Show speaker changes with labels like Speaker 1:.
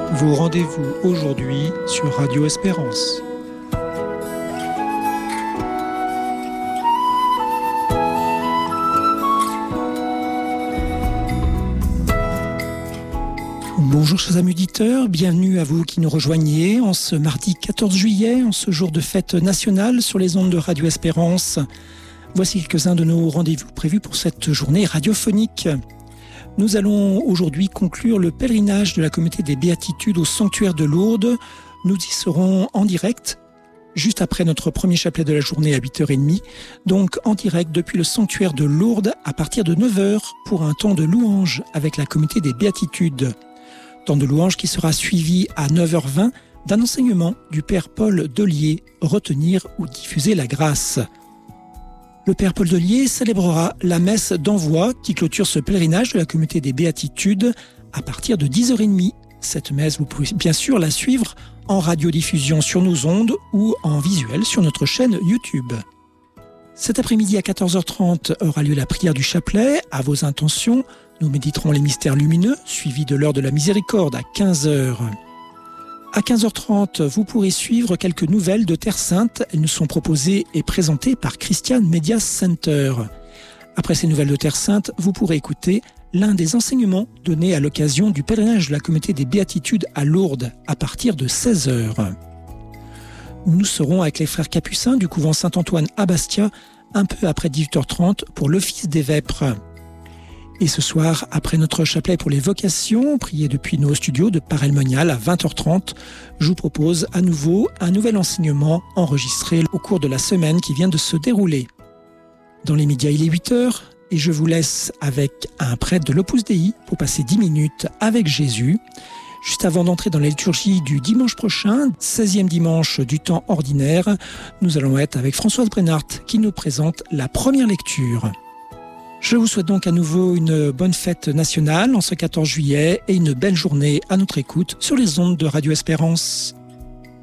Speaker 1: Vos rendez-vous aujourd'hui sur Radio Espérance. Bonjour chers amis auditeurs, bienvenue à vous qui nous rejoignez en ce mardi 14 juillet, en ce jour de fête nationale sur les ondes de Radio Espérance. Voici quelques-uns de nos rendez-vous prévus pour cette journée radiophonique. Nous allons aujourd'hui conclure le pèlerinage de la communauté des Béatitudes au sanctuaire de Lourdes. Nous y serons en direct, juste après notre premier chapelet de la journée à 8h30, donc en direct depuis le sanctuaire de Lourdes à partir de 9h pour un temps de louange avec la communauté des Béatitudes. Temps de louange qui sera suivi à 9h20 d'un enseignement du Père Paul Delier, retenir ou diffuser la grâce. Le Père Paul Delier célébrera la messe d'envoi qui clôture ce pèlerinage de la communauté des Béatitudes à partir de 10h30. Cette messe, vous pouvez bien sûr la suivre en radiodiffusion sur nos ondes ou en visuel sur notre chaîne YouTube. Cet après-midi à 14h30 aura lieu la prière du chapelet. À vos intentions, nous méditerons les mystères lumineux, suivis de l'heure de la miséricorde à 15h. À 15h30, vous pourrez suivre quelques nouvelles de Terre Sainte. Elles nous sont proposées et présentées par Christian Media Center. Après ces nouvelles de Terre Sainte, vous pourrez écouter l'un des enseignements donnés à l'occasion du pèlerinage de la communauté des Béatitudes à Lourdes à partir de 16h. Nous serons avec les frères capucins du couvent Saint-Antoine à Bastia un peu après 18h30 pour l'office des vêpres. Et ce soir, après notre chapelet pour les vocations, prié depuis nos studios de Paray-le-Monial à 20h30, je vous propose à nouveau un nouvel enseignement enregistré au cours de la semaine qui vient de se dérouler. Dans les médias, il est 8h et je vous laisse avec un prêtre de l'Opus Dei pour passer 10 minutes avec Jésus. Juste avant d'entrer dans la liturgie du dimanche prochain, 16e dimanche du temps ordinaire, nous allons être avec Françoise Brennart qui nous présente la première lecture. Je vous souhaite donc à nouveau une bonne fête nationale en ce 14 juillet et une belle journée à notre écoute sur les ondes de Radio Espérance.